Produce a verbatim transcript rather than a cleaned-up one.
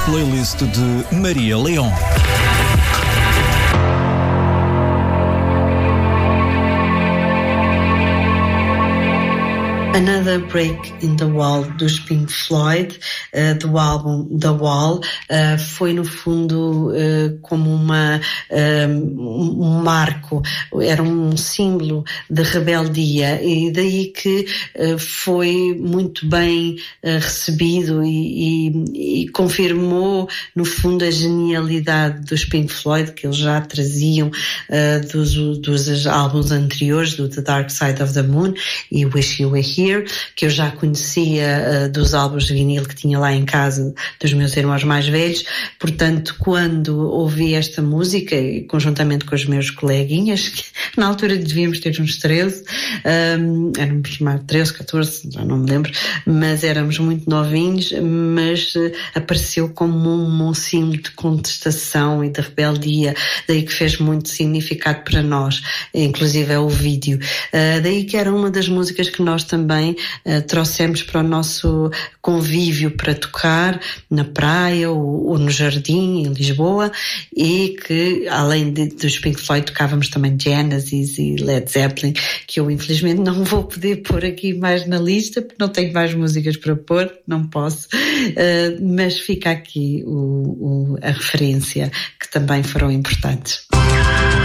playlist de Maria Leão. Another Break in the Wall dos Pink Floyd, uh, do álbum The Wall, uh, foi no fundo uh, como uma, um, um marco, era um símbolo de rebeldia, e daí que uh, foi muito bem uh, recebido e, e, e confirmou no fundo a genialidade dos Pink Floyd, que eles já traziam uh, dos, dos álbuns anteriores, do The Dark Side of the Moon e Wish You Were Here, que eu já conhecia uh, dos álbuns de vinil que tinha lá em casa dos meus irmãos mais velhos. Portanto, quando ouvi esta música, conjuntamente com os meus coleguinhas, que na altura devíamos ter uns treze, um, éramos mais treze, catorze, já não me lembro, mas éramos muito novinhos, mas uh, apareceu como um, um símbolo de contestação e de rebeldia, daí que fez muito significado para nós, inclusive é o vídeo. Uh, daí que era uma das músicas que nós também Também uh, trouxemos para o nosso convívio para tocar na praia ou, ou no jardim em Lisboa, e que além de, dos Pink Floyd tocávamos também Genesis e Led Zeppelin, que eu infelizmente não vou poder pôr aqui mais na lista porque não tenho mais músicas para pôr, não posso, uh, mas fica aqui o, o, a referência, que também foram importantes.